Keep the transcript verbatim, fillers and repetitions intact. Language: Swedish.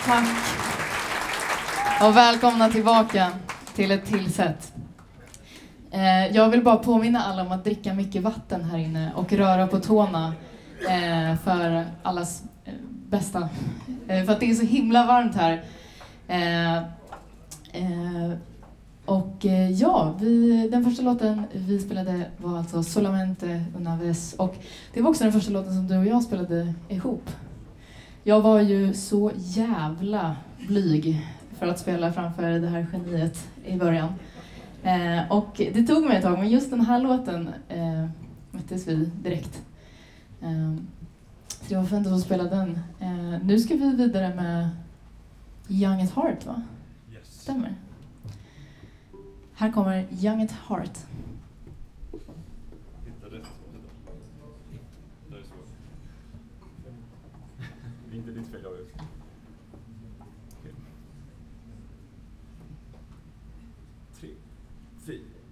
Tack. Och välkomna tillbaka till ett till sätt. Eh, jag vill bara påminna alla om att dricka mycket vatten här inne och röra på tårna eh, för allas eh, bästa. Eh, för att det är så himla varmt här. Eh, eh, och eh, ja, vi, den första låten vi spelade var alltså Solamente una vez. Och det var också den första låten som du och jag spelade ihop. Jag var ju så jävla blyg för att spela framför det här geniet i början. Eh, och det tog mig ett tag, men just den här låten eh, möttes vi direkt. Eh, så det var fint att få spela den. Eh, nu ska vi vidare med Young at Heart, va? Yes. Stämmer. Här kommer Young at Heart. Hitta rätt. Det är så. Det är inte ditt fel, jag vet. Okej. Tre, fyra.